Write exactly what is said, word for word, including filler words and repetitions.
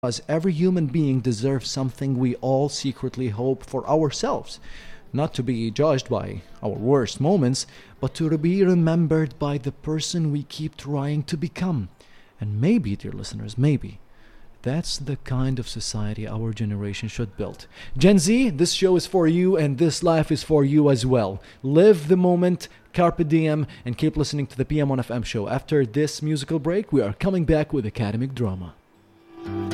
because every human being deserves something we all secretly hope for ourselves. Not to be judged by our worst moments, but to be remembered by the person we keep trying to become. And maybe, dear listeners, maybe that's the kind of society our generation should build. Gen Z, this show is for you and this life is for you as well. Live the moment, carpe diem, and keep listening to the P M one F M show. After this musical break, we are coming back with academic drama.